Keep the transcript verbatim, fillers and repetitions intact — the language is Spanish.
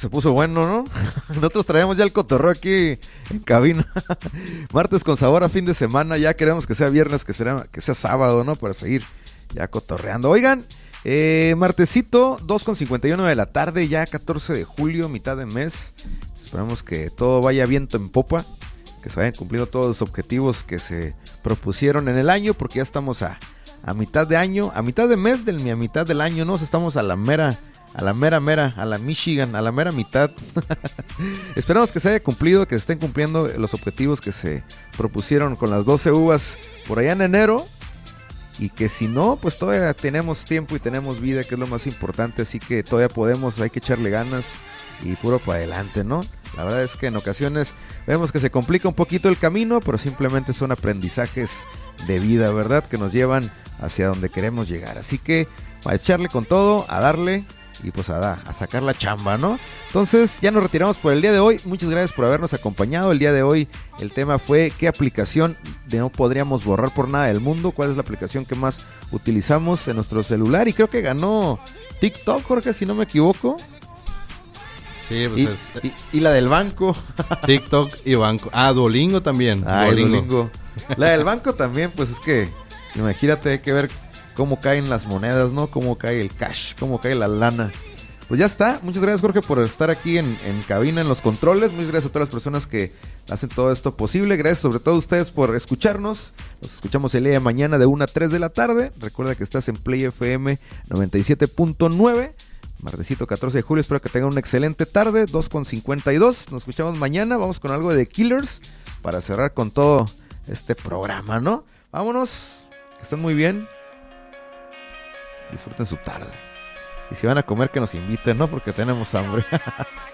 se puso bueno, ¿no? Nosotros traemos ya el cotorreo aquí en cabina. Martes con sabor a fin de semana. Ya queremos que sea viernes, que sea, que sea sábado, ¿no? Para seguir ya cotorreando. Oigan, eh, martesito, dos con cincuenta y uno de la tarde, ya catorce de julio, mitad de mes. Esperamos que todo vaya viento en popa, que se vayan cumpliendo todos los objetivos que se propusieron en el año, porque ya estamos a, a mitad de año, a mitad de mes, del, a mitad del año, ¿no? Estamos a la mera... A la mera mera, a la Michigan, a la mera mitad. Esperamos que se haya cumplido, que se estén cumpliendo los objetivos que se propusieron con las doce uvas por allá en enero. Y que si no, pues todavía tenemos tiempo y tenemos vida, que es lo más importante. Así que todavía podemos, hay que echarle ganas y puro para adelante, ¿no? La verdad es que en ocasiones vemos que se complica un poquito el camino, pero simplemente son aprendizajes de vida, ¿verdad? Que nos llevan hacia donde queremos llegar. Así que a echarle con todo, a darle... Y pues a, a sacar la chamba, ¿no? Entonces ya nos retiramos por el día de hoy. Muchas gracias por habernos acompañado. El día de hoy el tema fue ¿qué aplicación de no podríamos borrar por nada del mundo? ¿Cuál es la aplicación que más utilizamos en nuestro celular? Y creo que ganó TikTok, Jorge, si no me equivoco. Sí, pues y, es... y, y la del banco. TikTok y banco. Ah, Duolingo también. Ah, Duolingo. Duolingo. La del banco también, pues es que imagínate, hay que ver cómo caen las monedas, ¿no? Cómo cae el cash, cómo cae la lana. Pues ya está. Muchas gracias, Jorge, por estar aquí en, en cabina, en los controles. Muchas gracias a todas las personas que hacen todo esto posible. Gracias sobre todo a ustedes por escucharnos. Nos escuchamos el día de mañana de una a tres de la tarde. Recuerda que estás en Play F M noventa y siete punto nueve. Martesito catorce de julio. Espero que tengan una excelente tarde. dos con cincuenta y dos. Nos escuchamos mañana. Vamos con algo de The Killers para cerrar con todo este programa, ¿no? Vámonos. Que estén muy bien. Disfruten su tarde. Y si van a comer, que nos inviten, ¿no? Porque tenemos hambre.